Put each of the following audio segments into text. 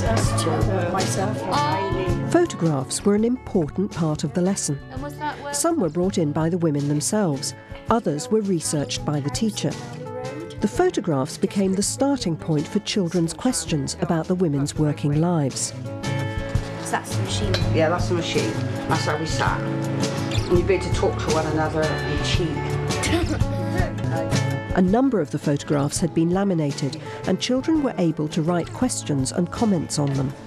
us to myself and Hayley. Photographs were an important part of the lesson. Some were brought in by the women themselves, others were researched by the teacher. The photographs became the starting point for children's questions about the women's working lives. So that's the machine? Yeah, that's the machine. That's how we sat. And you'd be able to talk to one another and cheat. A number of the photographs had been laminated, and children were able to write questions and comments on them.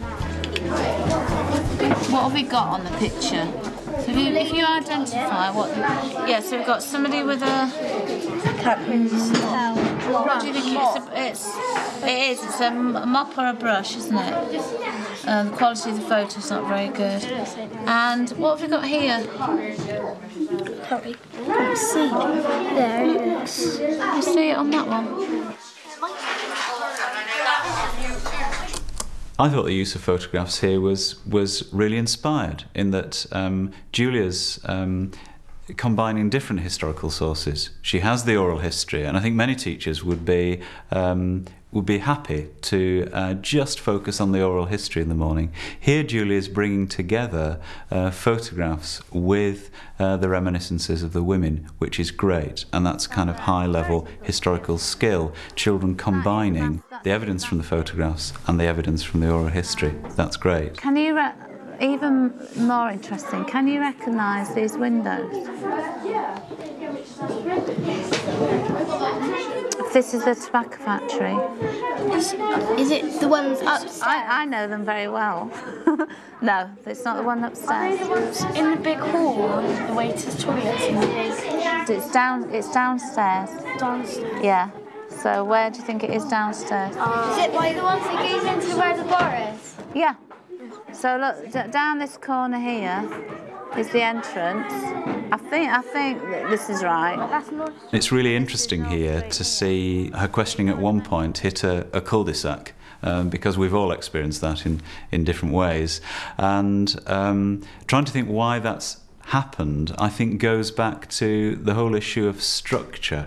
What have we got on the picture? So if you identify what... Yeah, so we've got somebody with a... What do you think it is? It's a mop or a brush, isn't it? The quality of the photo's not very good. And what have we got here? Sorry, I can't see. There it is. Can you see it on that one? I thought the use of photographs here was really inspired in that Julia's combining different historical sources. She has the oral history, and I think many teachers would be happy to just focus on the oral history in the morning. Here Julia is bringing together photographs with the reminiscences of the women, which is great, and that's kind of high-level historical skill. Children combining the evidence from the photographs and the evidence from the oral history. That's great. Can you, even more interesting, can you recognise these windows? This is the tobacco factory. Is it the ones upstairs? I know them very well. No, it's not the one upstairs. The ones in the big hall, the waiters' toilets in the big... It's downstairs. Downstairs? Yeah. So where do you think it is downstairs? Is it like the ones that goes into where the bar is? Yeah. So look, down this corner here is the entrance. I think this is right. It's really interesting here to see her questioning at one point hit a cul-de-sac, because we've all experienced that in different ways. And trying to think why that's happened, I think, goes back to the whole issue of structure.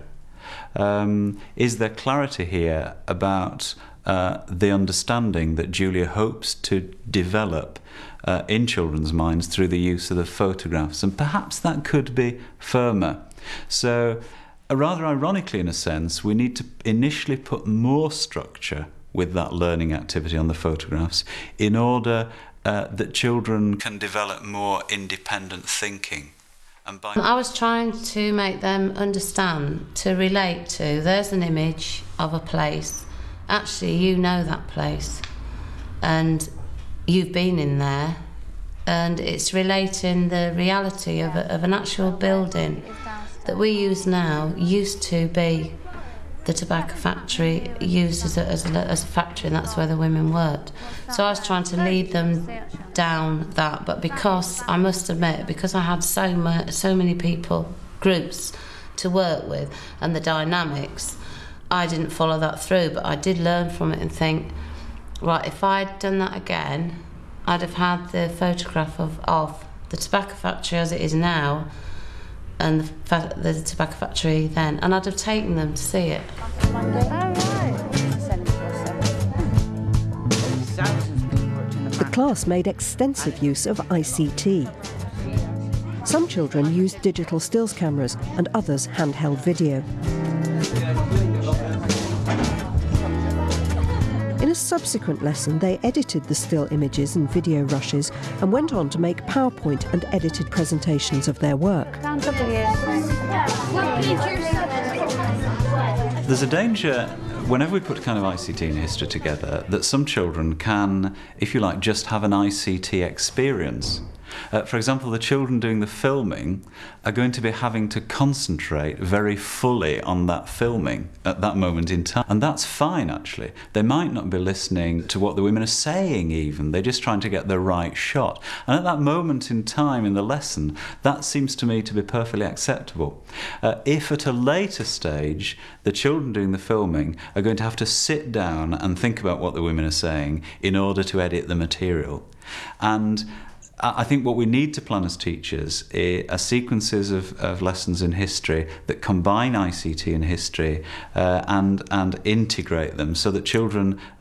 Is there clarity here about the understanding that Julia hopes to develop in children's minds through the use of the photographs? And perhaps that could be firmer. So, rather ironically in a sense, we need to initially put more structure with that learning activity on the photographs in order that children can develop more independent thinking. I was trying to make them understand, to relate to, there's an image of a place. Actually, you know that place, and you've been in there, and it's relating the reality of an actual building that we use now used to be the tobacco factory, used as a factory, and that's where the women worked. So I was trying to lead them down that, but because, I must admit, because I had so many people, groups to work with, and the dynamics, I didn't follow that through, but I did learn from it and think, right, if I'd done that again, I'd have had the photograph of the tobacco factory as it is now, and the tobacco factory then, and I'd have taken them to see it. The class made extensive use of ICT. Some children used digital stills cameras and others handheld video. In a subsequent lesson, they edited the still images and video rushes and went on to make PowerPoint and edited presentations of their work. There's a danger, whenever we put kind of ICT and history together, that some children can, if you like, just have an ICT experience. For example, the children doing the filming are going to be having to concentrate very fully on that filming at that moment in time. And that's fine, actually. They might not be listening to what the women are saying even. They're just trying to get the right shot. And at that moment in time in the lesson, that seems to me to be perfectly acceptable. If at a later stage, the children doing the filming are going to have to sit down and think about what the women are saying in order to edit the material. And I think what we need to plan as teachers are sequences of lessons in history that combine ICT and history and integrate them so that children